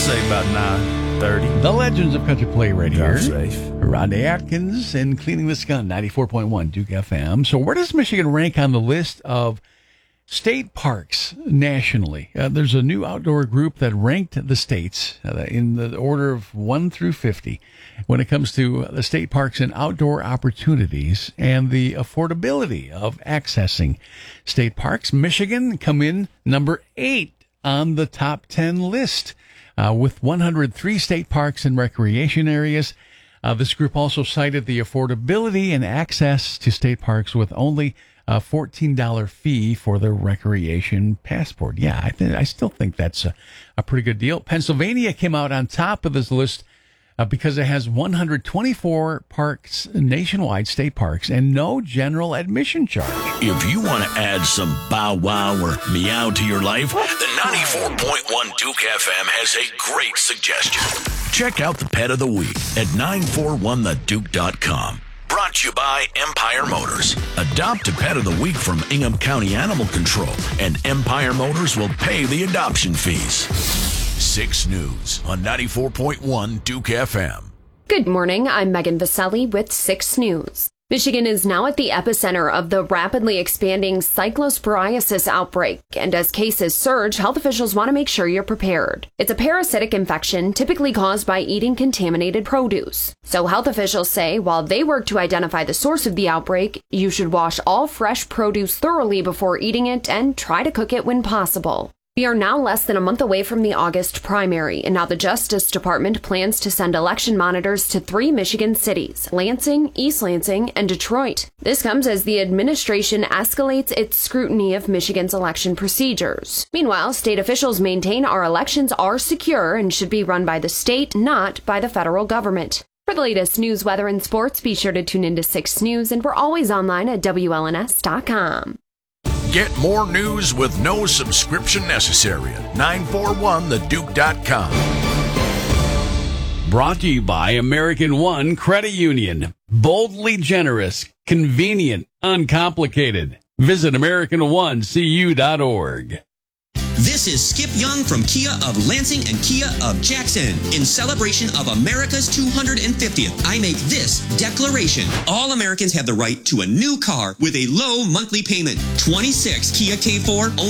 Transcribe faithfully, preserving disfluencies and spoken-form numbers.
say about nine thirty. The Legends of Country Play right here. Drive safe. Rondé Atkins and Cleaning the Gun, ninety-four point one Duke F M. So where does Michigan rank on the list of state parks nationally? Uh, there's a new outdoor group that ranked the states uh, in the order of one through fifty when it comes to the state parks and outdoor opportunities and the affordability of accessing state parks. Michigan come in number eight on the top ten list uh, with one hundred three state parks and recreation areas. Uh, this group also cited the affordability and access to state parks with only a fourteen dollars fee for the recreation passport. Yeah, I, th- I still think that's a, a pretty good deal. Pennsylvania came out on top of this list uh, because it has one hundred twenty-four parks, nationwide state parks, and no general admission charge. If you want to add some bow wow or meow to your life, the ninety-four point one Duke F M has a great suggestion. Check out the Pet of the Week at nine four one the duke dot com. Brought to you by Empire Motors. Adopt a Pet of the Week from Ingham County Animal Control, and Empire Motors will pay the adoption fees. six News on ninety-four point one Duke F M. Good morning, I'm Megan Vaselli with six News. Michigan is now at the epicenter of the rapidly expanding cyclosporiasis outbreak, and as cases surge, health officials want to make sure you're prepared. It's a parasitic infection typically caused by eating contaminated produce. So health officials say while they work to identify the source of the outbreak, you should wash all fresh produce thoroughly before eating it and try to cook it when possible. We are now less than a month away from the August primary, and now the Justice Department plans to send election monitors to three Michigan cities, Lansing, East Lansing, and Detroit. This comes as the administration escalates its scrutiny of Michigan's election procedures. Meanwhile, state officials maintain our elections are secure and should be run by the state, not by the federal government. For the latest news, weather, and sports, be sure to tune into six News, and we're always online at W L N S dot com. Get more news with no subscription necessary at nine four one the duke dot com. Brought to you by American One Credit Union. Boldly generous, convenient, uncomplicated. Visit American One C U dot org. This is Skip Young from Kia of Lansing and Kia of Jackson. In celebration of America's two hundred fiftieth, I make this declaration. All Americans have the right to a new car with a low monthly payment. twenty-six Kia K four